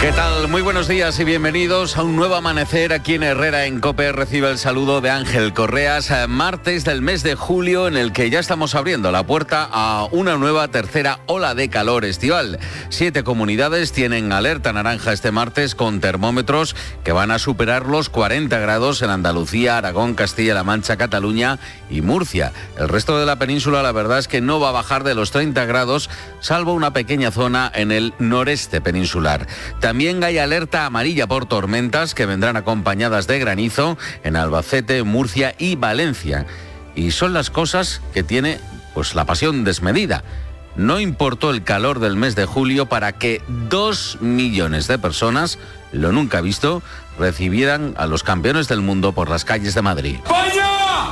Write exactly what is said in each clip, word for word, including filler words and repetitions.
¿Qué tal? Muy buenos días y bienvenidos a un nuevo amanecer aquí en Herrera en COPE. Recibe el saludo de Ángel Correas. Martes del mes de julio en el que ya estamos abriendo la puerta a una nueva tercera ola de calor estival. Siete comunidades tienen alerta naranja este martes con termómetros que van a superar los cuarenta grados en Andalucía, Aragón, Castilla-La Mancha, Cataluña y Murcia. El resto de la península la verdad es que no va a bajar de los treinta grados, salvo una pequeña zona en el noreste peninsular. También hay alerta amarilla por tormentas que vendrán acompañadas de granizo en Albacete, Murcia y Valencia. Y son las cosas que tiene pues la pasión desmedida. No importó el calor del mes de julio para que dos millones de personas, lo nunca visto, recibieran a los campeones del mundo por las calles de Madrid. ¡España!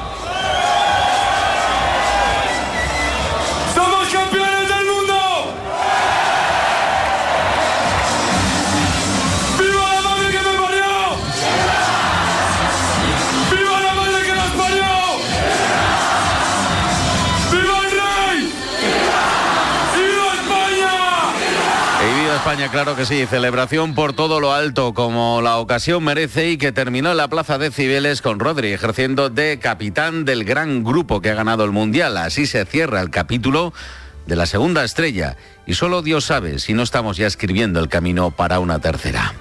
España, claro que sí, celebración por todo lo alto, como la ocasión merece, y que terminó en la Plaza de Cibeles con Rodri ejerciendo de capitán del gran grupo que ha ganado el Mundial. Así se cierra el capítulo de la segunda estrella, y solo Dios sabe si no estamos ya escribiendo el camino para una tercera.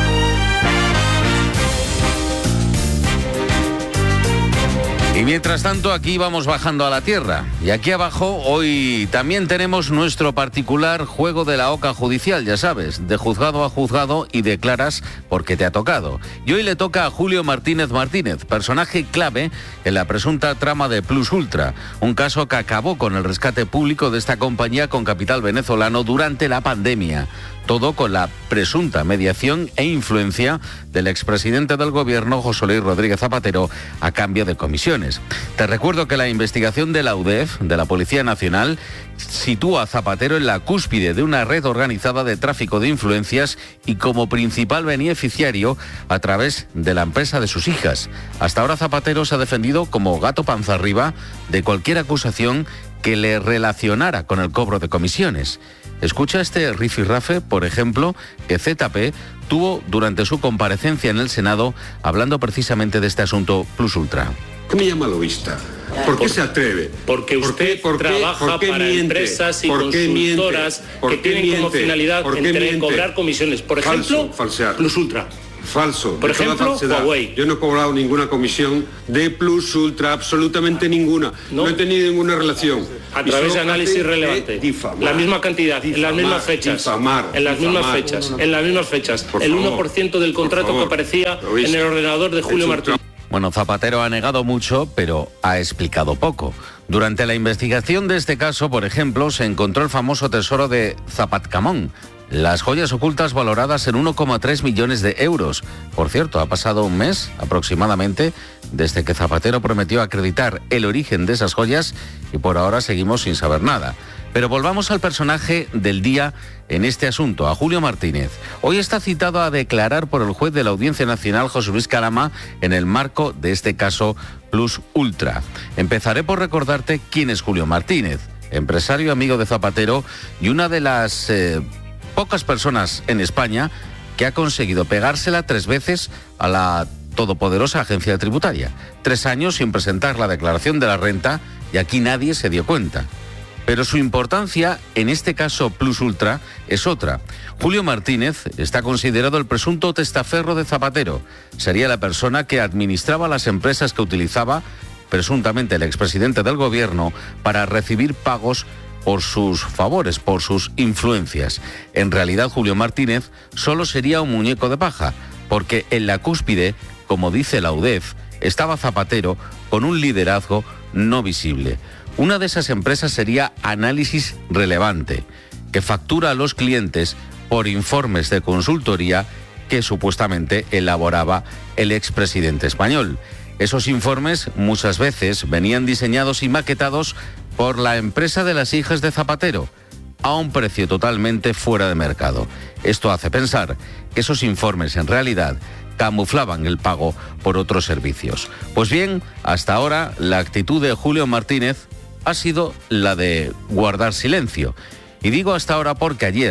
Y mientras tanto, aquí vamos bajando a la tierra. Y aquí abajo hoy también tenemos nuestro particular juego de la oca judicial, ya sabes, de juzgado a juzgado y declaras porque te ha tocado. Y hoy le toca a Julio Martínez Martínez, personaje clave en la presunta trama de Plus Ultra, un caso que acabó con el rescate público de esta compañía con capital venezolano durante la pandemia. Todo con la presunta mediación e influencia del expresidente del gobierno, José Luis Rodríguez Zapatero, a cambio de comisiones. Te recuerdo que la investigación de la U D E F, de la Policía Nacional, sitúa a Zapatero en la cúspide de una red organizada de tráfico de influencias y como principal beneficiario a través de la empresa de sus hijas. Hasta ahora Zapatero se ha defendido como gato panza arriba de cualquier acusación que le relacionara con el cobro de comisiones. Escucha este rifirrafe, por ejemplo, que Z P tuvo durante su comparecencia en el Senado hablando precisamente de este asunto Plus Ultra. ¿Qué me llama lobista? ¿Por qué se atreve? Porque usted ¿Por qué, por trabaja qué, por qué para miente? empresas y ¿Por qué consultoras ¿Por que qué tienen miente? como finalidad ¿Por qué entre miente? cobrar comisiones. Por Falso, ejemplo, falsear. Plus Ultra. Falso. Por ejemplo, Huawei. Yo no he cobrado ninguna comisión de Plus Ultra, absolutamente ninguna. No, no he tenido ninguna relación. A través de análisis relevante. Difamar, la misma cantidad, difamar, en las mismas fechas. Difamar, en las difamar. mismas fechas. En las mismas fechas. Por el favor, uno por ciento del contrato que aparecía en el ordenador de Julio Martínez. Bueno, Zapatero ha negado mucho, pero ha explicado poco. Durante la investigación de este caso, por ejemplo, se encontró el famoso tesoro de Zapatcamón, las joyas ocultas valoradas en uno coma tres millones de euros. Por cierto, ha pasado un mes aproximadamente desde que Zapatero prometió acreditar el origen de esas joyas y por ahora seguimos sin saber nada. Pero volvamos al personaje del día en este asunto, a Julio Martínez. Hoy está citado a declarar por el juez de la Audiencia Nacional, José Luis Calama, en el marco de este caso Plus Ultra. Empezaré por recordarte quién es Julio Martínez, empresario amigo de Zapatero y una de las eh, pocas personas en España que ha conseguido pegársela tres veces a la todopoderosa agencia tributaria. Tres años sin presentar la declaración de la renta y aquí nadie se dio cuenta. Pero su importancia, en este caso Plus Ultra, es otra. Julio Martínez está considerado el presunto testaferro de Zapatero. Sería la persona que administraba las empresas que utilizaba, presuntamente el expresidente del gobierno, para recibir pagos por sus favores, por sus influencias. En realidad, Julio Martínez solo sería un muñeco de paja, porque en la cúspide, como dice la U D E F, estaba Zapatero con un liderazgo no visible. Una de esas empresas sería Análisis Relevante, que factura a los clientes por informes de consultoría que supuestamente elaboraba el expresidente español. Esos informes muchas veces venían diseñados y maquetados por la empresa de las hijas de Zapatero, a un precio totalmente fuera de mercado. Esto hace pensar que esos informes en realidad camuflaban el pago por otros servicios. Pues bien, hasta ahora la actitud de Julio Martínez ha sido la de guardar silencio. Y digo hasta ahora porque ayer,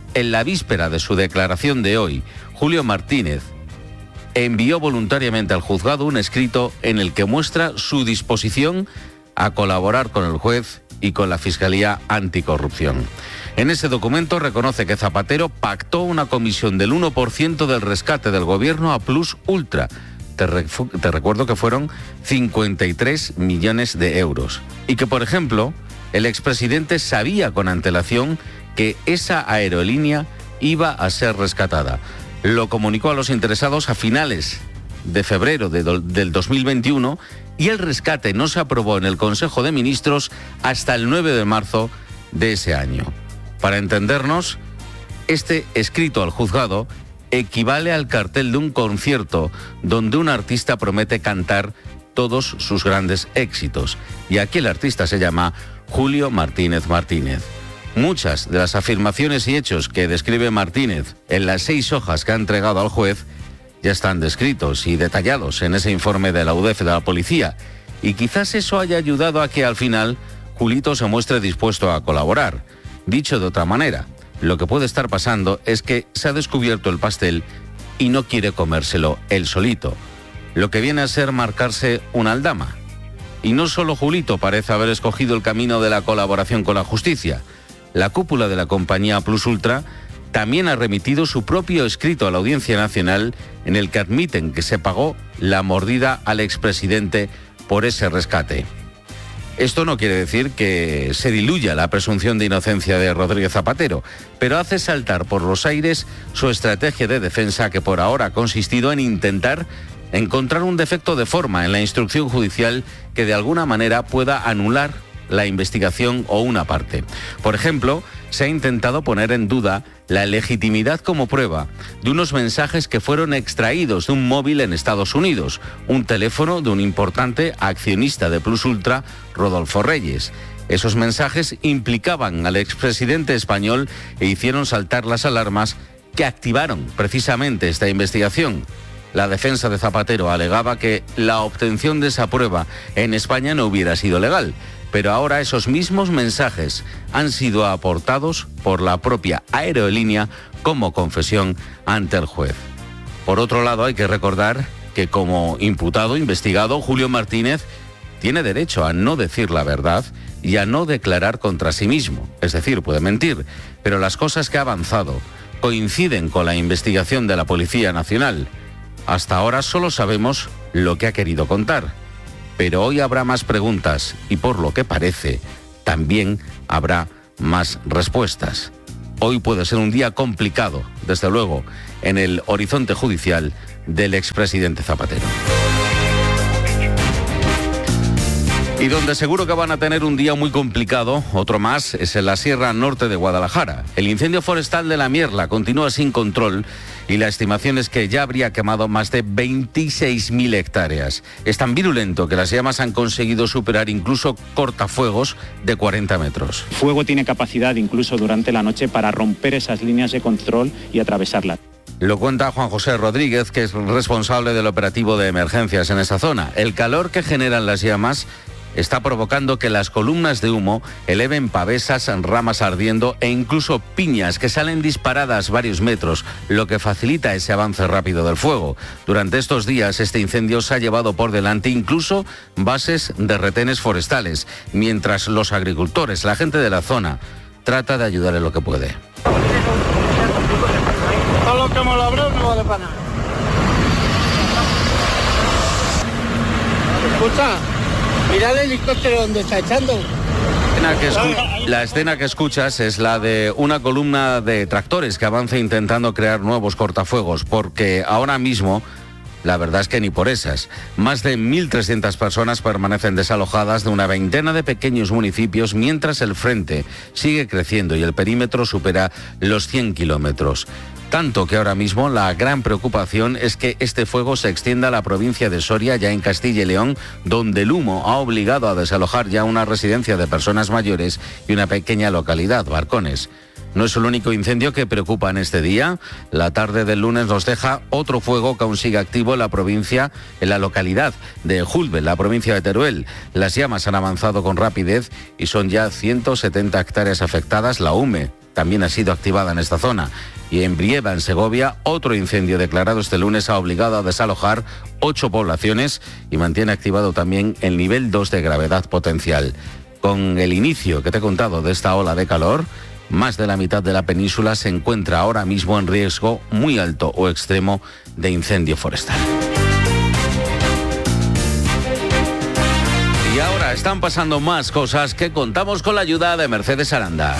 en la víspera de su declaración de hoy, Julio Martínez envió voluntariamente al juzgado un escrito en el que muestra su disposición a colaborar con el juez y con la Fiscalía Anticorrupción. En ese documento reconoce que Zapatero pactó una comisión del uno por ciento del rescate del gobierno a Plus Ultra. Te, refu- te recuerdo que fueron cincuenta y tres millones de euros. Y que, por ejemplo, el expresidente sabía con antelación que esa aerolínea iba a ser rescatada. Lo comunicó a los interesados a finales de febrero de do- del dos mil veintiuno y el rescate no se aprobó en el Consejo de Ministros hasta el nueve de marzo de ese año. Para entendernos, este escrito al juzgado equivale al cartel de un concierto donde un artista promete cantar todos sus grandes éxitos. Y aquí el artista se llama Julio Martínez Martínez. Muchas de las afirmaciones y hechos que describe Martínez en las seis hojas que ha entregado al juez ya están descritos y detallados en ese informe de la U D E F de la policía. Y quizás eso haya ayudado a que al final Julito se muestre dispuesto a colaborar. Dicho de otra manera, lo que puede estar pasando es que se ha descubierto el pastel y no quiere comérselo él solito, lo que viene a ser marcarse una aldama. Y no solo Julito parece haber escogido el camino de la colaboración con la justicia. La cúpula de la compañía Plus Ultra también ha remitido su propio escrito a la Audiencia Nacional en el que admiten que se pagó la mordida al expresidente por ese rescate. Esto no quiere decir que se diluya la presunción de inocencia de Rodríguez Zapatero, pero hace saltar por los aires su estrategia de defensa que por ahora ha consistido en intentar encontrar un defecto de forma en la instrucción judicial que de alguna manera pueda anular la investigación o una parte. Por ejemplo, se ha intentado poner en duda la legitimidad como prueba de unos mensajes que fueron extraídos de un móvil en Estados Unidos, un teléfono de un importante accionista de Plus Ultra, Rodolfo Reyes. Esos mensajes implicaban al expresidente español e hicieron saltar las alarmas que activaron precisamente esta investigación. La defensa de Zapatero alegaba que la obtención de esa prueba en España no hubiera sido legal, pero ahora esos mismos mensajes han sido aportados por la propia aerolínea como confesión ante el juez. Por otro lado, hay que recordar que como imputado investigado, Julio Martínez tiene derecho a no decir la verdad y a no declarar contra sí mismo, es decir, puede mentir, pero las cosas que ha avanzado coinciden con la investigación de la Policía Nacional. Hasta ahora solo sabemos lo que ha querido contar. Pero hoy habrá más preguntas y por lo que parece, también habrá más respuestas. Hoy puede ser un día complicado, desde luego, en el horizonte judicial del expresidente Zapatero. Y donde seguro que van a tener un día muy complicado, otro más, es en la Sierra Norte de Guadalajara. El incendio forestal de la Mierla continúa sin control y la estimación es que ya habría quemado más de veintiséis mil hectáreas. Es tan virulento que las llamas han conseguido superar incluso cortafuegos de cuarenta metros. El fuego tiene capacidad incluso durante la noche para romper esas líneas de control y atravesarlas. Lo cuenta Juan José Rodríguez, que es responsable del operativo de emergencias en esa zona. El calor que generan las llamas está provocando que las columnas de humo eleven pavesas, ramas ardiendo e incluso piñas que salen disparadas varios metros, lo que facilita ese avance rápido del fuego. Durante estos días este incendio se ha llevado por delante incluso bases de retenes forestales, mientras los agricultores, la gente de la zona, trata de ayudar en lo que puede. Todo lo que hemos labrado no vale para nada. Escucha. Mira el helicóptero donde está echando. La escena que escuchas es la de una columna de tractores que avanza intentando crear nuevos cortafuegos, porque ahora mismo la verdad es que ni por esas. Más de mil trescientas personas permanecen desalojadas de una veintena de pequeños municipios mientras el frente sigue creciendo y el perímetro supera los cien kilómetros. Tanto que ahora mismo la gran preocupación es que este fuego se extienda a la provincia de Soria, ya en Castilla y León, donde el humo ha obligado a desalojar ya una residencia de personas mayores y una pequeña localidad, Barcones. No es el único incendio que preocupa en este día. La tarde del lunes nos deja otro fuego que aún sigue activo en la provincia, en la localidad de Julbe, en la provincia de Teruel. Las llamas han avanzado con rapidez y son ya ciento setenta hectáreas afectadas. La U M E también ha sido activada en esta zona. Y en Brieva, en Segovia, otro incendio declarado este lunes ha obligado a desalojar ocho poblaciones y mantiene activado también el nivel dos de gravedad potencial. Con el inicio que te he contado de esta ola de calor, más de la mitad de la península se encuentra ahora mismo en riesgo muy alto o extremo de incendio forestal. Y ahora están pasando más cosas que contamos con la ayuda de Mercedes Aranda.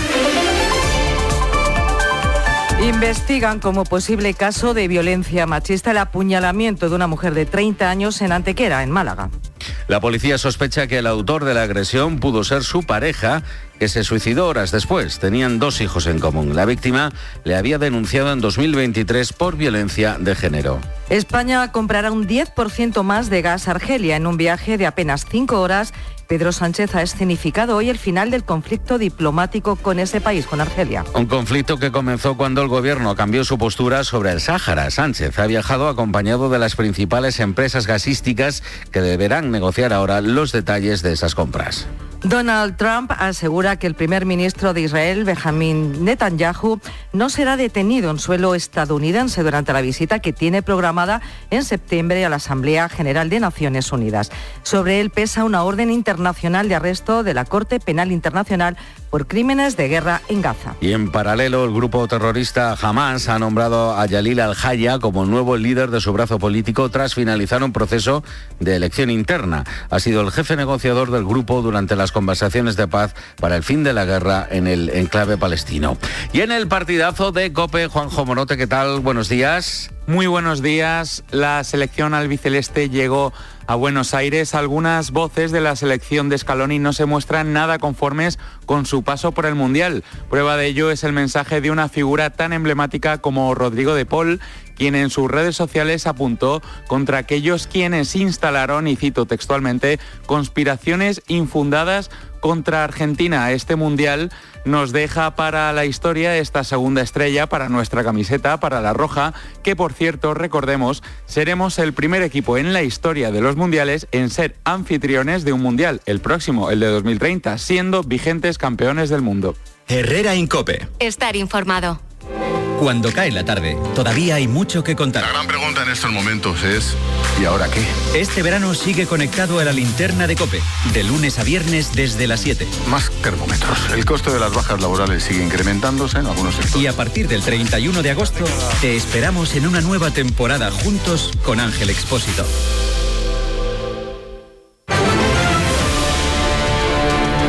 Investigan como posible caso de violencia machista el apuñalamiento de una mujer de treinta años en Antequera, en Málaga. La policía sospecha que el autor de la agresión pudo ser su pareja, que se suicidó horas después. Tenían dos hijos en común. La víctima le había denunciado en dos mil veintitrés por violencia de género. España comprará un diez por ciento más de gas a Argelia en un viaje de apenas cinco horas. Pedro Sánchez ha escenificado hoy el final del conflicto diplomático con ese país, con Argelia. Un conflicto que comenzó cuando el gobierno cambió su postura sobre el Sáhara. Sánchez ha viajado acompañado de las principales empresas gasísticas que deberán negociar ahora los detalles de esas compras. Donald Trump asegura que el primer ministro de Israel, Benjamin Netanyahu, no será detenido en suelo estadounidense durante la visita que tiene programada en septiembre a la Asamblea General de Naciones Unidas. Sobre él pesa una orden internacional de arresto de la Corte Penal Internacional por crímenes de guerra en Gaza. Y en paralelo, el grupo terrorista Hamas ha nombrado a Yalil al-Haya como nuevo líder de su brazo político tras finalizar un proceso de elección interna. Ha sido el jefe negociador del grupo durante las conversaciones de paz para el fin de la guerra en el enclave palestino. Y en el partidazo de COPE, Juanjo Morote, ¿qué tal? Buenos días. Muy buenos días. La selección albiceleste llegó a Buenos Aires. Algunas voces de la selección de Scaloni no se muestran nada conformes con su paso por el Mundial. Prueba de ello es el mensaje de una figura tan emblemática como Rodrigo de Paul, quien en sus redes sociales apuntó contra aquellos quienes instalaron, y cito textualmente, conspiraciones infundadas contra Argentina. Este Mundial nos deja para la historia esta segunda estrella para nuestra camiseta, para la roja, que por cierto, recordemos, seremos el primer equipo en la historia de los mundiales en ser anfitriones de un mundial, el próximo, el de dos mil treinta, siendo vigentes campeones del mundo. Herrera en COPE. Estar informado. Cuando cae la tarde, todavía hay mucho que contar. La gran pregunta en estos momentos es, ¿y ahora qué? Este verano sigue conectado a la linterna de COPE, de lunes a viernes desde las siete. Más termómetros. El costo de las bajas laborales sigue incrementándose en algunos sectores. Y a partir del treinta y uno de agosto, te esperamos en una nueva temporada juntos con Ángel Expósito.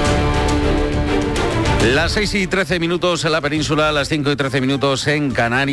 Las seis y trece minutos en la península, las cinco y trece minutos en Canarias.